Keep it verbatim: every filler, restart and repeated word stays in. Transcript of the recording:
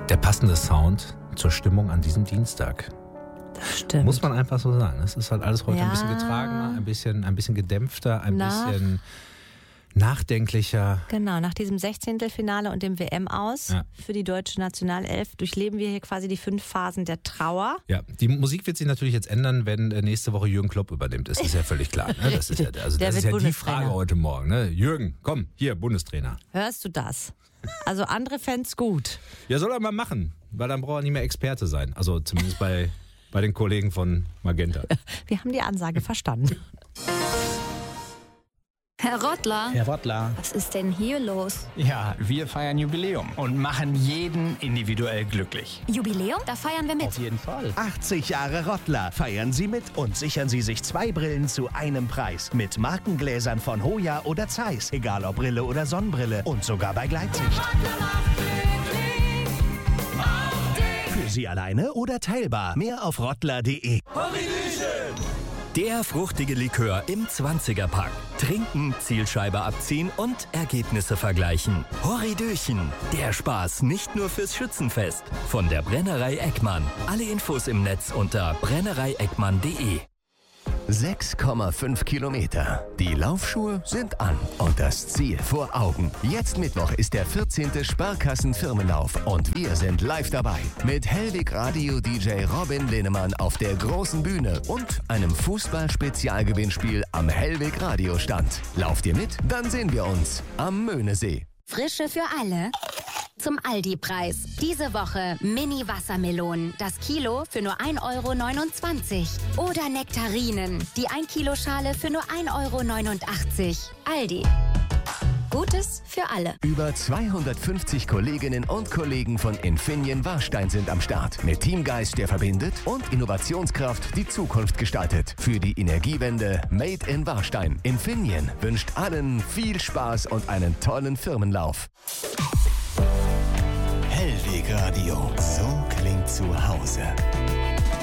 der passende Sound zur Stimmung an diesem Dienstag. Das stimmt. Muss man einfach so sagen. Es ist halt alles heute ja. ein bisschen getragener, ein bisschen, ein bisschen gedämpfter, ein Nach, bisschen nachdenklicher. Genau, nach diesem Sechzehntelfinale und dem W M-Aus Ja. für die deutsche Nationalelf durchleben wir hier quasi die fünf Phasen der Trauer. Ja, die Musik wird sich natürlich jetzt ändern, wenn nächste Woche Jürgen Klopp übernimmt. Das ist ja völlig klar. Ne? Das ist ja, also Der das ist wird ja die Bundestrainer. Frage heute Morgen. Ne? Jürgen, komm, hier, Bundestrainer. Hörst du das? Also andere Fans gut. Ja, soll er mal machen, weil dann braucht er nicht mehr Experte sein. Also zumindest bei, bei den Kollegen von Magenta. Wir haben die Ansage verstanden. Herr Rottler, Herr Rottler. was ist denn hier los? Ja, wir feiern Jubiläum und machen jeden individuell glücklich. Jubiläum? Da feiern wir mit. Auf jeden Fall. achtzig Jahre Rottler. Feiern Sie mit und sichern Sie sich zwei Brillen zu einem Preis. Mit Markengläsern von Hoya oder Zeiss. Egal ob Brille oder Sonnenbrille. Und sogar bei Gleitsicht. Für Sie alleine oder teilbar. Mehr auf rottler punkt de. Der fruchtige Likör im zwanziger-Pack. Trinken, Zielscheibe abziehen und Ergebnisse vergleichen. Horridöchen. Der Spaß nicht nur fürs Schützenfest. Von der Brennerei Eckmann. Alle Infos im Netz unter brennerei eckmann punkt de. sechs Komma fünf Kilometer. Die Laufschuhe sind an und das Ziel vor Augen. Jetzt Mittwoch ist der vierzehnte Sparkassen-Firmenlauf und wir sind live dabei. Mit Hellwig Radio-D J Robin Linnemann auf der großen Bühne und einem Fußball-Spezialgewinnspiel am Hellwig Radio-Stand. Lauft ihr mit? Dann sehen wir uns am Möhnesee. Frische für alle. Zum Aldi-Preis. Diese Woche Mini-Wassermelonen. Das Kilo für nur ein Euro neunundzwanzig. Oder Nektarinen. Die ein Kilo Schale für nur ein Euro neunundachtzig. Aldi. Gutes für alle. Über zweihundertfünfzig Kolleginnen und Kollegen von Infineon Warstein sind am Start. Mit Teamgeist, der verbindet, und Innovationskraft, die Zukunft gestaltet. Für die Energiewende Made in Warstein. Infineon wünscht allen viel Spaß und einen tollen Firmenlauf. Hellwig Radio. So klingt zu Hause.